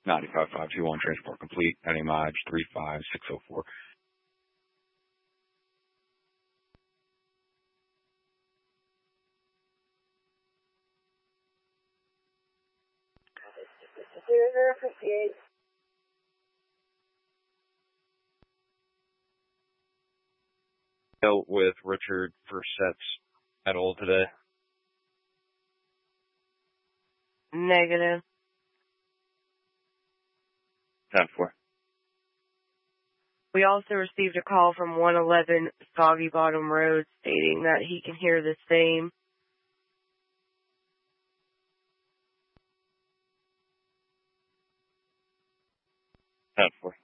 95521, transport complete. Heading mileage 35604. Dealt with Richard for sets at all today? Negative. 10-4. We also received a call from 111 Soggy Bottom Road stating that he can hear the same. Ten 4.